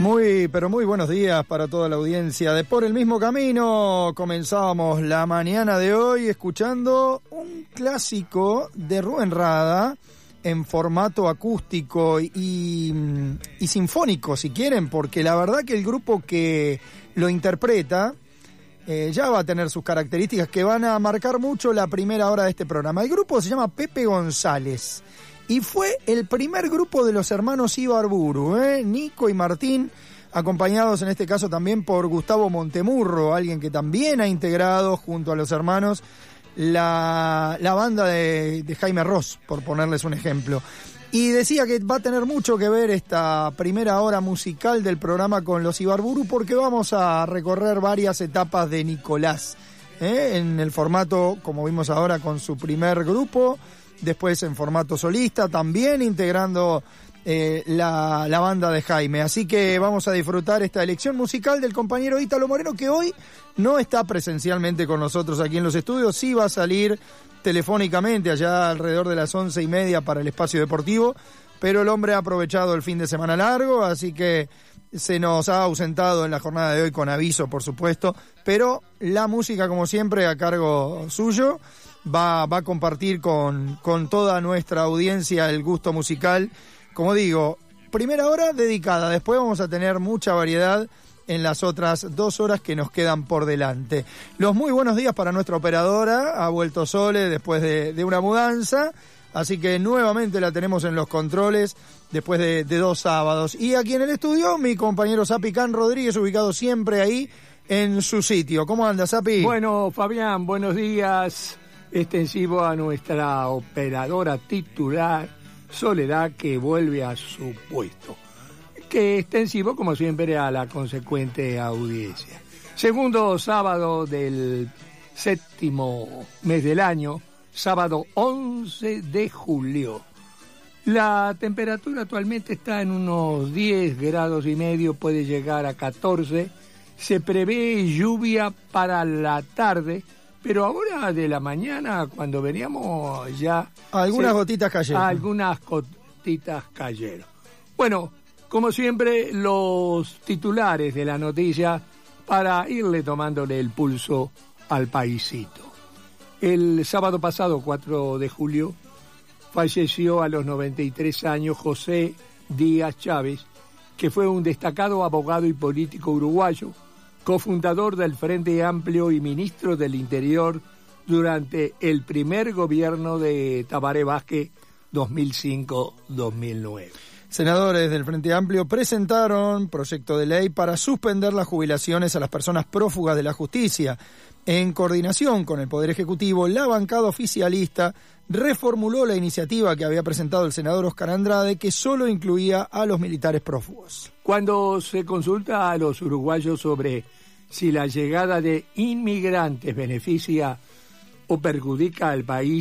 Muy, pero muy buenos días para toda la audiencia de Por el Mismo Camino. Comenzábamos la mañana de hoy escuchando un clásico de Rubén Rada en formato acústico y sinfónico, si quieren, porque la verdad que el grupo que lo interpreta ya va a tener sus características que van a marcar mucho la primera hora de este programa. El grupo se llama Pepe González. Y fue el primer grupo de los hermanos Ibarburu, Nico y Martín, acompañados en este caso también por Gustavo Montemurro, alguien que también ha integrado junto a los hermanos la banda de Jaime Ross, por ponerles un ejemplo. Y decía que va a tener mucho que ver esta primera hora musical del programa con los Ibarburu, porque vamos a recorrer varias etapas de Nicolás, en el formato, como vimos ahora, con su primer grupo. Después en formato solista, también integrando la banda de Jaime. Así que vamos a disfrutar esta elección musical del compañero Ítalo Moreno, que hoy no está presencialmente con nosotros aquí en los estudios. Sí va a salir telefónicamente allá alrededor de las 11:30 para el espacio deportivo, pero el hombre ha aprovechado el fin de semana largo, así que se nos ha ausentado en la jornada de hoy con aviso, por supuesto, pero la música, como siempre, a cargo suyo. Va a compartir con toda nuestra audiencia el gusto musical. Como digo, primera hora dedicada, después vamos a tener mucha variedad en las otras 2 horas que nos quedan por delante. Los muy buenos días para nuestra operadora, ha vuelto Sole después de una mudanza, así que nuevamente la tenemos en los controles después de 2 sábados. Y aquí en el estudio, mi compañero Zapicán Rodríguez, ubicado siempre ahí en su sitio. ¿Cómo anda, Zapi? Bueno, Fabián, buenos días. Extensivo a nuestra operadora titular, Soledad, que vuelve a su puesto. Que extensivo, como siempre, a la consecuente audiencia. Segundo sábado del 7º mes del año, sábado 11 de julio. La temperatura actualmente está en unos 10 grados y medio, puede llegar a 14. Se prevé lluvia para la tarde, pero ahora de la mañana, cuando veníamos ya... Algunas gotitas cayeron. Algunas gotitas cayeron. Bueno, como siempre, los titulares de la noticia para irle tomándole el pulso al paisito. El sábado pasado, 4 de julio, falleció a los 93 años José Díaz Chávez, que fue un destacado abogado y político uruguayo, cofundador del Frente Amplio y ministro del Interior durante el primer gobierno de Tabaré Vázquez 2005-2009. Senadores del Frente Amplio presentaron proyecto de ley para suspender las jubilaciones a las personas prófugas de la justicia. En coordinación con el Poder Ejecutivo, la bancada oficialista reformuló la iniciativa que había presentado el senador Oscar Andrade, que solo incluía a los militares prófugos. Cuando se consulta a los uruguayos sobre si la llegada de inmigrantes beneficia o perjudica al país,